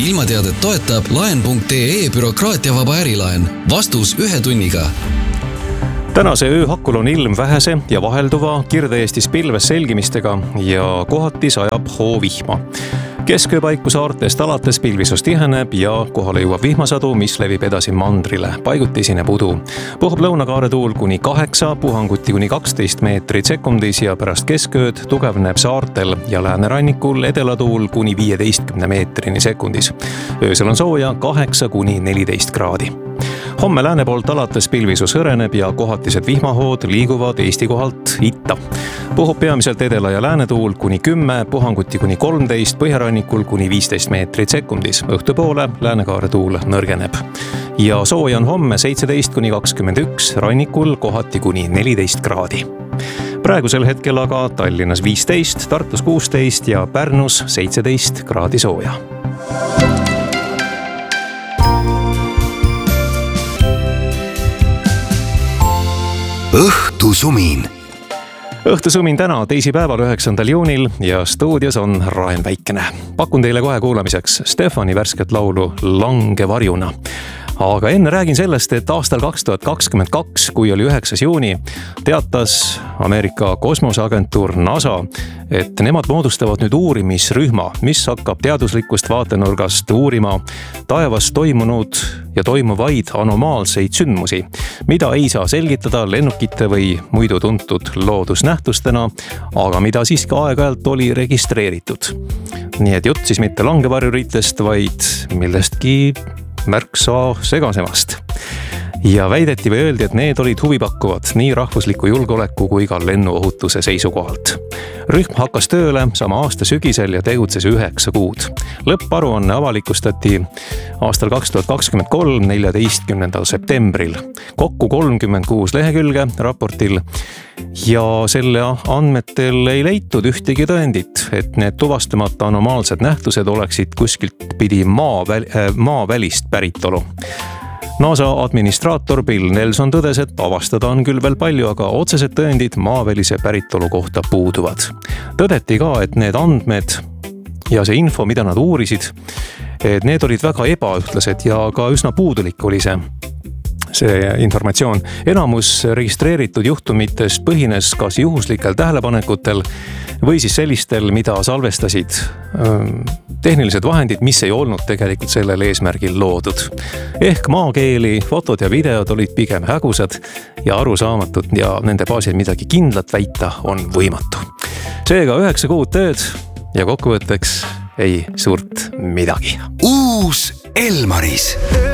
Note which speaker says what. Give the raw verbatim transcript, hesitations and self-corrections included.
Speaker 1: ilmateadet toetab laen punkt ee bürokraatiavaba ärilaen. Vastus ühe tunniga.
Speaker 2: Tänase öö hakul on ilm vähese ja vahelduva Kirde-Eestis pilves selgimistega ja kohati sajab hoovihma. Keskööpaiku saartest alates pilvisus tiheneb ja kohale jõuab vihmasadu, mis levib edasi mandrile. Paiguti esineb udu. Puhub lõunakaare tuul kuni kaheksa, puhanguti kuni kaksteist meetrit sekundis ja pärast keskööd tugevneb saartel ja läänerannikul edelatuul kuni viieteistkümne meetrini sekundis. Öösel on sooja kaheksa kuni neliteist kraadi. Homme lääne poolt alates pilvisus hõreneb ja kohatised vihmahood liiguvad Eesti kohalt itta. Puhub peamiselt edela ja läänetuul kuni kümme, puhanguti kuni kolmteist, põhjarannikul kuni viisteist meetrit sekundis. Õhtupoole läänekaare tuul nõrgeneb. Ja sooja on homme seitseteist kuni kakskümmend üks, rannikul kohati kuni neliteist kraadi. Praegusel hetkel aga Tallinnas viisteist, Tartus kuusteist ja Pärnus seitseteist kraadi sooja.
Speaker 3: Õhtusumin.
Speaker 2: Õhtusumin täna teisipäeval üheksandal juunil ja stuudios on Raen Väikene. Pakun teile kohe kuulamiseks Stefani värsket laulu Langevarjuna. Aga enne räägin sellest, et aastal kaks tuhat kakskümmend kaks, kui oli üheksas juuni, teatas Ameerika kosmoseagentuur NASA, et nemad moodustavad nüüd uurimisrühma, mis hakkab teaduslikust vaatenurgast uurima taevas toimunud ja toimuvaid anomaalseid sündmusi, mida ei saa selgitada lennukite või muidu tuntud loodusnähtustena, aga mida siiski aeg-ajalt oli registreeritud. Nii et jutt siis mitte langevarjuritest, vaid millestki märksa segasemast. Ja väideti või öeldi, et need olid huvipakkuvad nii rahvusliku julgeoleku kui ka lennuohutuse seisukohalt. Rühm hakkas tööle sama aasta sügisel ja tegutses üheksa kuud. Lõpparuanne avalikustati aastal kaks tuhat kakskümmend kolm, neljateistkümnendal septembril. Kokku kolmkümmend kuus lehekülge raportil ja selle andmetel ei leitud ühtegi tõendit, et need tuvastamata anomaalsed nähtused oleksid kuskilt pidi maa, maa välist päritolu. NASA administraator Bill Nelson tõdes, et avastada on küll veel palju, aga otsesed tõendid maavälise päritolu kohta puuduvad. Tõdeti ka, et need andmed ja see info, mida nad uurisid, et need olid väga ebaühtlased ja ka üsna puudulik oli see. See informatsioon. Enamus registreeritud juhtumitest põhines kas juhuslikel tähelepanekutel või siis sellistel, mida salvestasid tehnilised vahendid, mis ei olnud tegelikult sellel eesmärgil loodud. Ehk maakeeli, fotod ja videod olid pigem hägusad ja arusaamatud ja nende baasil midagi kindlat väita on võimatu. Seega üheksa kuud tööd ja kokkuvõtteks ei suurt midagi.
Speaker 3: Uus Elmaris.